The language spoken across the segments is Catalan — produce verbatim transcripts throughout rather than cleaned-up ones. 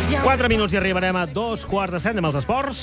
Quatre minuts i arribarem a dos quarts de set amb els esports.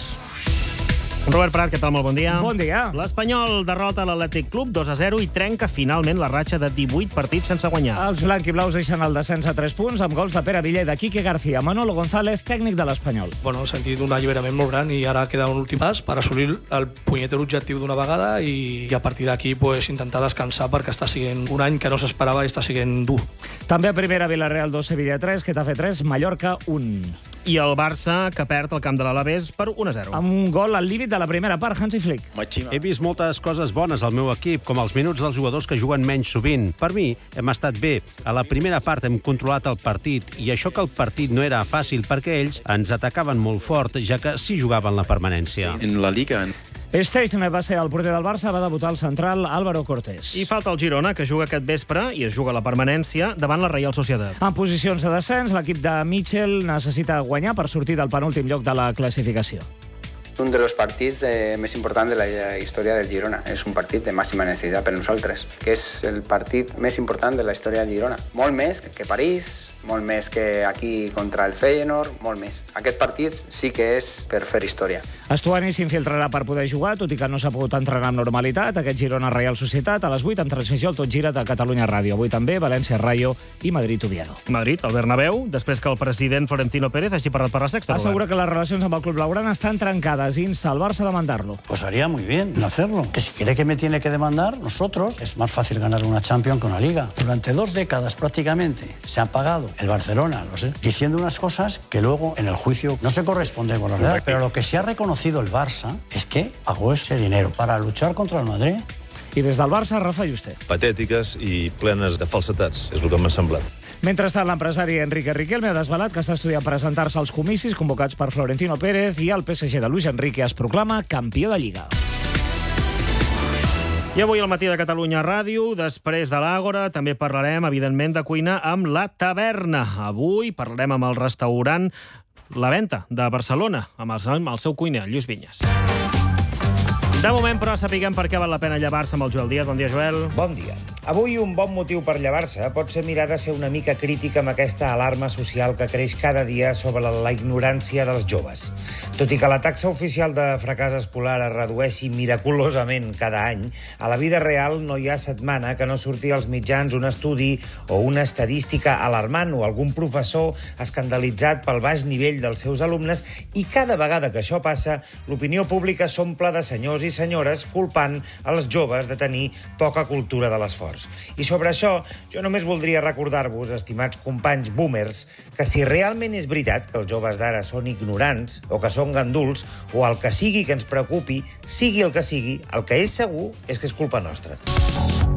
Robert Prat, què tal? Molt bon dia. Bon dia. L'Espanyol derrota l'Atlètic Club dos a zero i trenca finalment la ratxa de divuit partits sense guanyar. Els blanquiblaus deixen el descens a tres punts amb gols de Pere Villa i de Quique García. Manolo González, tècnic de l'Espanyol. Bueno, he sentit un alliberament molt gran i ara queda un últim pas per assolir el punyeter objectiu d'una vegada i a partir d'aquí pues, intentar descansar perquè està sent un any que no s'esperava i està sent dur. També a primera, Villarreal dos, Sevilla tres, Getafe tres, Mallorca un. I el Barça, que perd el camp de l'Alavés per un a zero. Amb un gol al límit de la primera part, Hansi Flick. He vist moltes coses bones al meu equip, com els minuts dels jugadors que juguen menys sovint. Per mi, hem estat bé. A la primera part hem controlat el partit, i això que el partit no era fàcil perquè ells ens atacaven molt fort, ja que sí jugaven la permanència. En la Liga... Stajsner va ser el porter del Barça, va debutar al central Álvaro Cortés. I falta el Girona, que juga aquest vespre i es juga la permanència davant la Reial Societat. En posicions de descens, l'equip de Mitchell necessita guanyar per sortir del penúltim lloc de la classificació. Un dels partits eh, més importants de la història del Girona. És un partit de màxima necessitat per nosaltres, que és el partit més important de la història del Girona. Molt més que París, molt més que aquí contra el Feyenoord, molt més. Aquest partit sí que és per fer història. Estuani s'infiltrarà per poder jugar, tot i que no s'ha pogut entrenar amb normalitat. Aquest Girona Reial Societat a les vuit amb transmissió al Tot Gira de Catalunya Ràdio. Avui també València Rayo i Madrid Oviedo. Madrid, el Bernabéu, després que el president Florentino Pérez hagi parlat per la Sexta. Assegura que les relacions amb el club blaugrana estan trencades i insta al Barça a demandarlo. Pues haría muy bien en hacerlo. Que si quiere que me tiene que demandar, nosotros, es más fácil ganar una Champions que una Liga. Durante dos décadas prácticamente se han pagado el Barcelona, lo sé, diciendo unas cosas que luego en el juicio no se corresponden con la verdad. Pero lo que sí ha reconocido el Barça es que pagó ese dinero para luchar contra el Madrid. I des del Barça, Rafa Juste. Patètiques i plenes de falsetats, és el que m'ha semblat. Mentrestant, l'empresari Enrique Riquelme ha desvelat que està estudiant presentar-se als comicis convocats per Florentino Pérez i el P S G de Luis Enrique es proclama campió de Lliga. I avui al Matí de Catalunya Ràdio, després de l'Àgora, també parlarem, evidentment, de cuina amb La Taverna. Avui parlarem amb el restaurant La Venta de Barcelona, amb el, amb el seu cuiner, Lluís Vinyes. De moment, però, sapiguem per què val la pena llevar-se amb el Joel Díaz. Bon dia, Joel. Bon dia. Avui un bon motiu per llevar-se pot ser mirar de ser una mica crítica amb aquesta alarma social que creix cada dia sobre la, la ignorància dels joves. Tot i que la taxa oficial de fracàs escolar es redueixi miraculosament cada any, a la vida real no hi ha setmana que no surti als mitjans un estudi o una estadística alarmant o algun professor escandalitzat pel baix nivell dels seus alumnes i cada vegada que això passa, l'opinió pública s'omple de senyors i senyores culpant els joves de tenir poca cultura de l'esforç. I sobre això, jo només voldria recordar-vos, estimats companys boomers, que si realment és veritat que els joves d'ara són ignorants o que són ganduls o el que sigui que ens preocupi, sigui el que sigui, el que és segur és que és culpa nostra.